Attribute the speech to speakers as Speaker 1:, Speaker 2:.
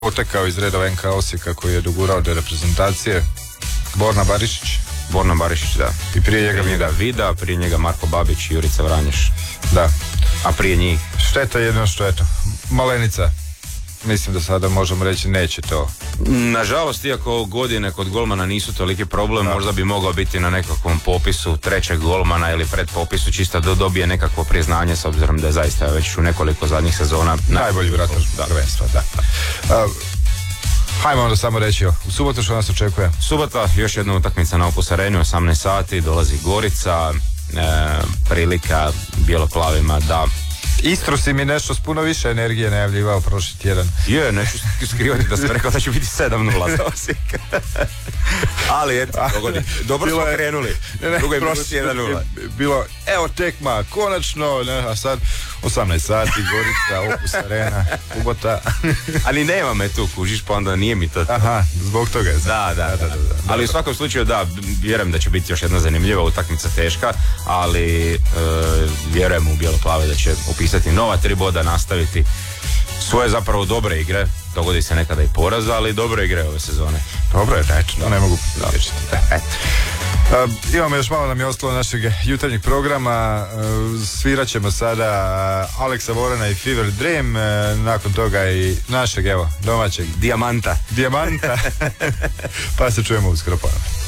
Speaker 1: potekao iz redova NK Osijeka koji je dogurao do reprezentacije. Borna Barišić,
Speaker 2: da.
Speaker 1: I prije njega
Speaker 2: Vida, prije njega Marko Babić i Jurica Vranješ.
Speaker 1: Da.
Speaker 2: A prije njih?
Speaker 1: Šteta jedno što eto. Malenica. Mislim da sada možemo reći neće to.
Speaker 2: Nažalost, iako godine kod golmana nisu toliki problem, možda bi mogao biti na nekakvom popisu trećeg golmana ili pred popisu, čisto da dobije nekakvo priznanje, s obzirom da je zaista već u nekoliko zadnjih sezona
Speaker 1: najbolji vratar prvenstva, da. Hajmo onda samo reći, u subotu što nas očekuje?
Speaker 2: Subota, još jedna utakmica na Opus Areni, 18 sati, dolazi Gorica, prilika bijeloplavima da...
Speaker 1: Istru si mi nešto s puno više energije najavljivao prošli tjedan.
Speaker 2: Neću skrivati da sam rekao da će biti 7-0 za Osijek. Ali eto, dobro smo krenuli. Drugo je prošli 1-0.
Speaker 1: Bilo, evo tekma, konačno, a sad 18 sati, Gorica, Opus Arena, subota.
Speaker 2: Ali nema me tu, kužiš, pa onda nije mi to.
Speaker 1: Aha, zbog toga je.
Speaker 2: Da. Ali u svakom slučaju, da, vjerujem da će biti još jedna zanimljiva utakmica, teška, ali vjerujem u bijeloplave da će upisati nova 3 boda, nastaviti svoje zapravo dobre igre. Dogodi se nekada i poraz, ali dobre igre ove sezone.
Speaker 1: Dobro je, to ne mogu riječiti. Imamo još malo, nam je ostalo našeg jutarnjeg programa. Svirat ćemo sada Aleksa Vorena i Fever Dream, nakon toga i našeg, domaćeg
Speaker 2: Dijamanta.
Speaker 1: Pa se čujemo uskoro ponovno.